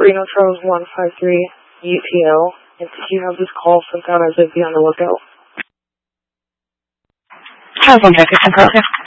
Reno Charles 153 UTL, and did you have this call sent out as if be on the lookout? Telephone check, it's in process.